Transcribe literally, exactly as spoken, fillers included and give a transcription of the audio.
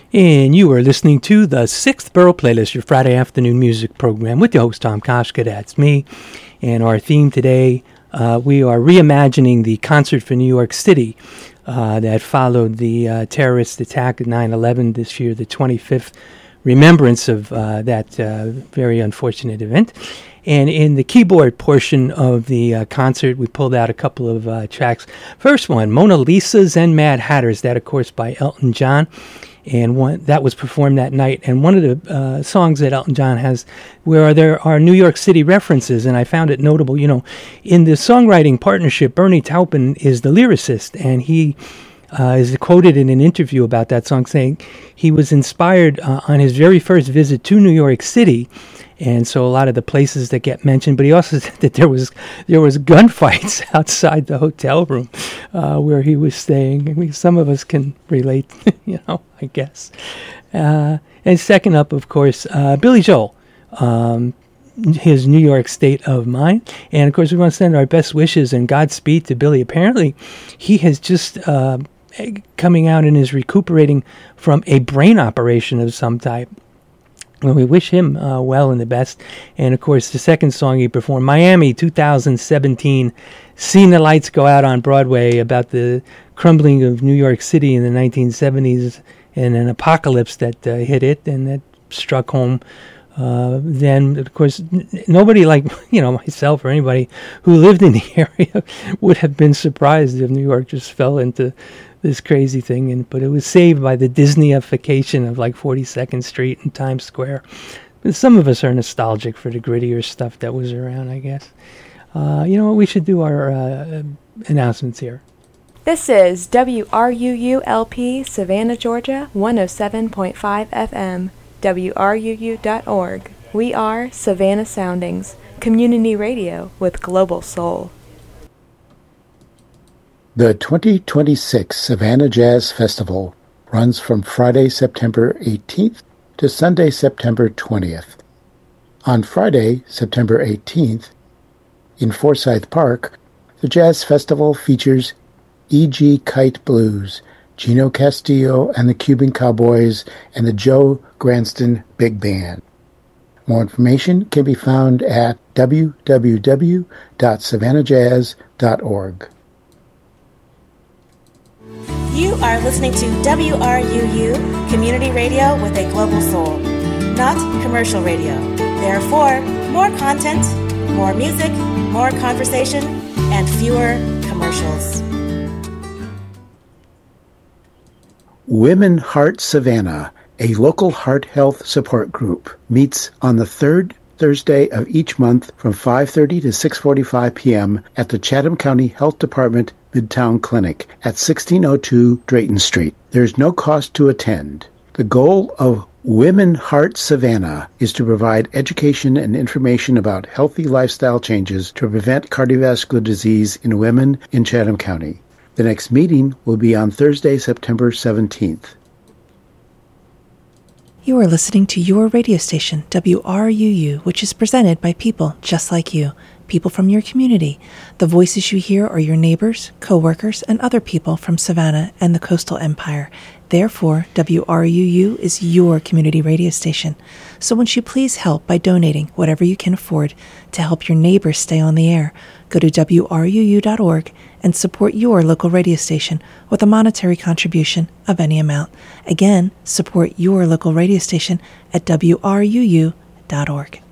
And you are listening to the Sixth Borough Playlist, your Friday afternoon music program with your host, Tom Koshka. That's me. And our theme today, uh, we are reimagining the concert for New York City uh, that followed the uh, terrorist attack at nine eleven this year, the twenty-fifth remembrance of uh, that uh, very unfortunate event. And in the keyboard portion of the uh, concert, we pulled out a couple of uh, tracks. First one, Mona Lisa's and Mad Hatters, that, of course, by Elton John. And one that was performed that night. And one of the uh, songs that Elton John has where there are New York City references, and I found it notable, you know, in the songwriting partnership, Bernie Taupin is the lyricist, and he uh, is quoted in an interview about that song saying he was inspired uh, on his very first visit to New York City. And so a lot of the places that get mentioned, but he also said that there was there was gunfights outside the hotel room uh, where he was staying. I mean, some of us can relate, you know, I guess. Uh, and second up, of course, uh, Billy Joel, um, his New York State of Mind. And, of course, we want to send our best wishes and Godspeed to Billy. Apparently, he has just uh, coming out and is recuperating from a brain operation of some type. Well, we wish him uh, well and the best. And, of course, the second song he performed, Miami, two thousand seventeen, Seeing the Lights Go Out on Broadway, about the crumbling of New York City in the nineteen seventies and an apocalypse that uh, hit it and that struck home. Uh, then, of course, n- nobody like, you know, myself or anybody who lived in the area would have been surprised if New York just fell into this crazy thing, and but it was saved by the Disneyification of like forty-second Street and Times Square. But some of us are nostalgic for the grittier stuff that was around, I guess. Uh, you know what? We should do our uh, announcements here. This is W R U U L P, Savannah, Georgia, one oh seven point five F M, W R U U dot org. We are Savannah Soundings, community radio with global soul. The twenty twenty-six Savannah Jazz Festival runs from Friday, September eighteenth to Sunday, September twentieth. On Friday, September eighteenth, in Forsyth Park, the Jazz Festival features E G. Kite Blues, Gino Castillo and the Cuban Cowboys, and the Joe Granston Big Band. More information can be found at w w w dot savannah jazz dot org. You are listening to W R U U, community radio with a global soul, not commercial radio. Therefore, more content, more music, more conversation, and fewer commercials. Women Heart Savannah, a local heart health support group, meets on the third Thursday of each month from five thirty to six forty-five p.m. at the Chatham County Health Department Midtown Clinic at sixteen oh two Drayton Street. There is no cost to attend. The goal of Women Heart Savannah is to provide education and information about healthy lifestyle changes to prevent cardiovascular disease in women in Chatham County. The next meeting will be on Thursday, September seventeenth. You are listening to your radio station, W R U U, which is presented by people just like you, people from your community. The voices you hear are your neighbors, co-workers, and other people from Savannah and the Coastal Empire. Therefore, W R U U is your community radio station. So won't you please help by donating whatever you can afford to help your neighbors stay on the air? Go to W R U U dot org and support your local radio station with a monetary contribution of any amount. Again, support your local radio station at W R U U dot org.